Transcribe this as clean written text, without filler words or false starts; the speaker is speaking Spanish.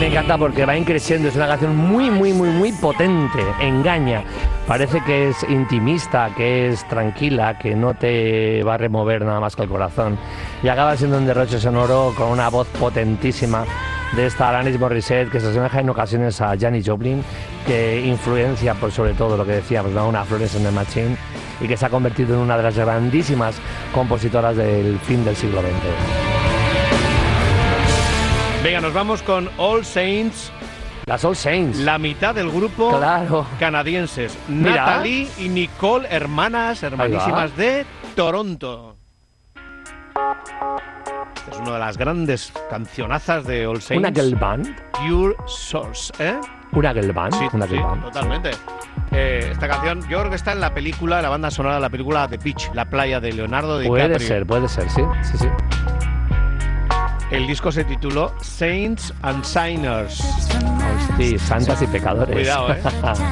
me encanta porque va increciendo, es una canción muy, muy, muy, muy potente, engaña. Parece que es intimista, que es tranquila, que no te va a remover nada más que el corazón. Y acaba siendo un derroche sonoro con una voz potentísima de esta Alanis Morissette, que se asemeja en ocasiones a Janis Joplin, que influencia por sobre todo lo que decíamos, ¿no? Una Florence and the Machine, y que se ha convertido en una de las grandísimas compositoras del fin del siglo XX. Venga, nos vamos con All Saints. Las All Saints. La mitad del grupo, claro, canadienses. Mira. Natalie y Nicole, hermanísimas de Toronto. Esta es una de las grandes cancionazas de All Saints. Una girl band. Pure Source, ¿eh? Una girl band. Sí, una girl sí, band. totalmente. Esta canción, yo creo que está en la película, la banda sonora de la película The Beach, La playa, de Leonardo DiCaprio. Puede ser, sí. El disco se tituló Saints and Sinners. Hostia, santas y pecadores. Cuidado,